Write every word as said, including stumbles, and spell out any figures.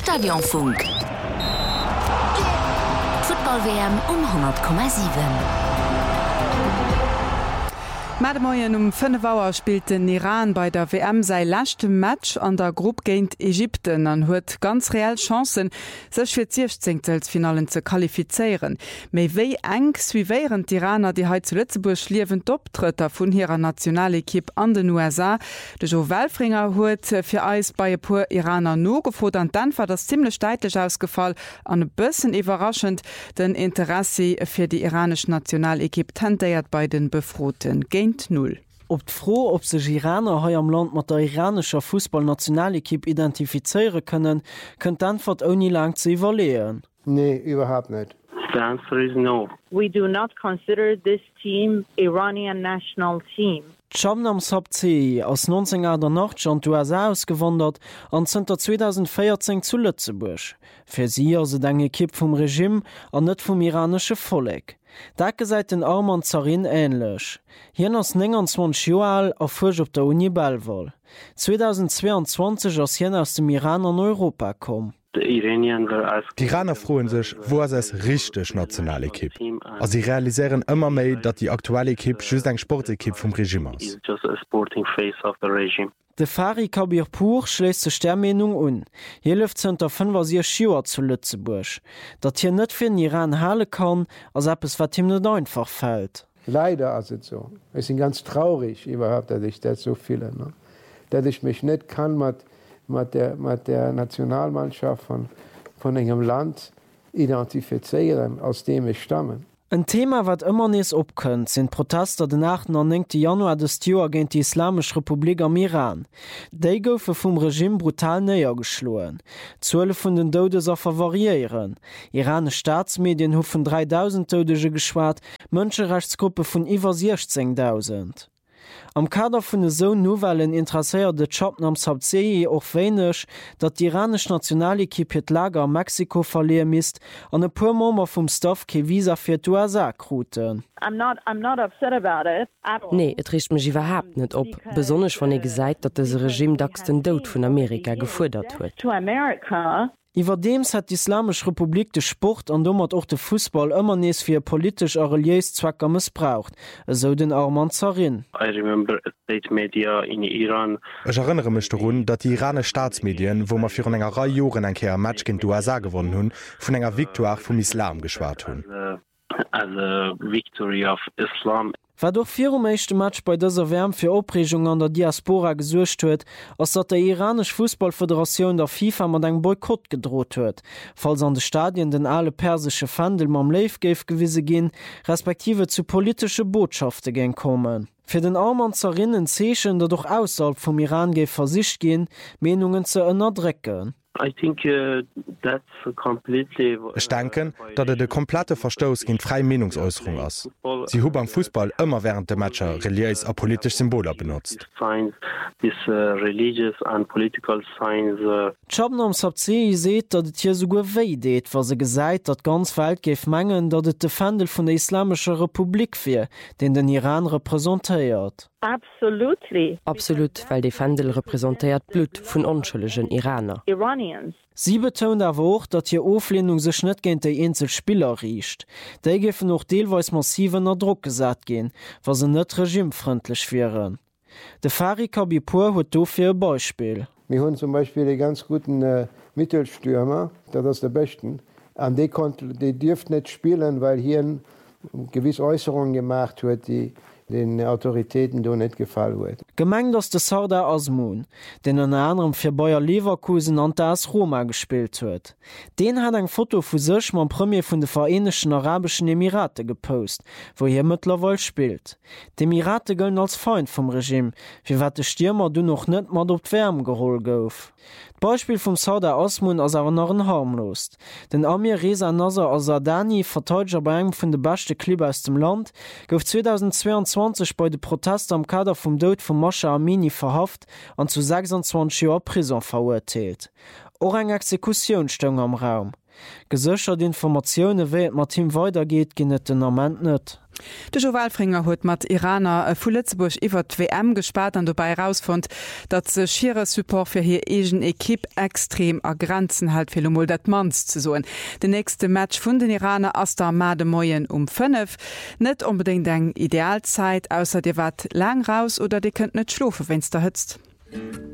Stadionfunk. Football-W M um hundert Komma sieben. Mademoien um fünf Uhr spielt den Iran bei der W M sei lastchte Match an der Gruppe gegen Ägypten an huet ganz reell Chancen, sech fir Zierchtzingtelsfinalen zu qualifizieren. Mei wéi engs wie wären die Iraner, die heute zu Lützeburg liewend optritter vun ihrer Nationalekipp an den U S A. De Jo Welfringer huet fir eis bei e pur Iraner no gefordert, dann war das ziemlich steitlich ausgefallen an e bëssen überraschend den Interesse fir die iranische Nationalekipp tendiert bei den Befroten. null. Ob froh, ob sich Iraner hier am Land mit der iranischer Fußballnationalekipp identifizieren können, könnt Antwort auch nie lang zu evaluieren. Nee, überhaupt nicht. The answer is no. We do not consider this team Iranian national team. Shabnam Sabzi aus neunzehnhundertachtundachtzig an die U S A ausgewandert und sind zweitausendvierzehn zu Lützeburg. Für sie also eine Equipe vom Regime und nicht vom iranischen Volk. Dake seit den Arman Zarin ähnlich. Hier ass neunundzwanzig Joal a fuch op der Uni Belval. zweitausendzweiundzwanzig ass hien aus dem Iran an Europa kom. Die Iraner froen sech, wo es es richtig nationale Kipp. Also sie realisieren immer méi, dat die aktuelle Kipp just eng Sportekipp vom Regime ist. De Fari Kabirpur schläst se Stermenung un. Hier läuft zunter fünfundsechzig Joer zu Lützeburg. Dat hier net fir den Iran hale kann, als ob es wat ihm net einfach fällt. Leider also so. Es sind ganz traurig überhaupt, dass ich das so viele, ne? Dass ich mich nicht kann mit, mit, der, mit der Nationalmannschaft von, von einem Land identifizieren, aus dem ich stamme. Ein Thema, wat immer nees opkënnt, sind Protester den achtzehnten Januar des Joer gegen die Islamische Republik am Iran. Déi goufe vum Regime brutal näher geschloen. Zuele vun den Dodeser variieren. Iranische Staatsmedien hu vun dreitausend Todege geschwart, Mënscherechtsgruppe vun iwwer sechzehntausend. Am Kader vun de so Novellen interesseiert de Chabnam Sabzi och wéinech, dat die iranesch Nationalekipp het Lager am Mexiko verleer mist an e puer Mommer vum Staff ke Visa fir d'U S A kruten. Nee, et richcht mech iwwerhap net op, besonnech wann e gesäit, dat das Regime dacks den Dout vun Amerika gefuerdert huet. Iwer dems hat die Islamisch Republik de Sport an dommert och de Fußball ëmmer nees fir politisch a reliés Zwecker missbraucht, eso den Arman Zarin. Ech erinnere mech run, dat die irane Staatsmedien, wo man fir an enger Reihe Joren enkeer Match gin U S A gewonnen hunn, vun enger Viktoire vum Islam geschwart hunn. War doch vier um echte Match bei dieser Wärme für Aufregung an der Diaspora gesucht huet, als dat der iranische Fußballföderation der FIFA mat eng Boykott gedroht huet, falls an de Stadien den alle persische Fandel mam Leifgeif gewisse gin, respektive zu politische Botschaften gen kommen. Für den Arman Zarinnen zeechen, dat doch ausserhalb vom Iran geif versicht gin, Menungen ze ënnerdrecken. Ich denke, dat er de komplette Verstoß gin freie Meinungsäußerung ass. Sie hu beim Fußball immer während der Matcher religiös a politisch Symboler benutzt. Chabnam Sabzi seet, dat et hier sogar wéi deet, was se gesäit, dat ganz Welt geif mengen, dat et de Fandel vun der Islamischer Republik fir, den den Iran repräsentéiert. Absolutely. Absolut, weil de Fandel repräsentiert Blut vun onschëllegen Iraner. Iranians. Sie betont awer och, dat hier Oflehnung sech net géint déi Insel Spieler riecht. Déi gefen noch deelweis massiven er Druck gesat gin, was se net regimefröndlich wären. De Fari Kabirpur huet dofir e Beispiel. Wir hunn zum Beispiel de ganz guten äh, Mittelstürmer, dat ass der besten, an de die dürft net spielen, weil hier gewiss Äußerungen gemacht huet, die den Autoritäten do net gefall huet. Gemeng ass de Sardar Azmoun, den an anderem fir Bayer Leverkusen an AS Roma gespielt huet. Den hat eng Foto vu sech mam Premier vun de Vereinigten Arabischen Emirate gepost, wo hier mittlerweile spielt. De Emirate gëllen als Feind vom Regime, wie wat de Stürmer du noch net mat op d'Wärm geholl gouf. Beispiel vum Sardar Azmoun ass awer noch en harmlost. Den Amir Reza Nasser Azardani, Verteidiger bei engem vun de beste Klub aus dem Land, gouf zweitausendzweiundzwanzig bei de Protest am Kader vum Dout vum Masha Amini verhaft an zu sechsundzwanzig Joer Prison verurteelt. Och eng Exekution stung am Raum. Gesëchert Informationoune wéi et mat Team weitergeht, ginnet den Amment net. De Jo Walfringer huet mat Iraner vu Lützeburg iwwer d W M gespart an dobei rausfund, dat ze schiere Support fir hir egen Ekipp extrem a Grenzen halt fir Mol dat Mans ze soen. De nächste Match vun den Iraner ass der Made Moien um fünf, net unbedingt eng Idealzeit ausser Dir wat lang raus oder Di könnt net schlofe, wenns der hëtzt.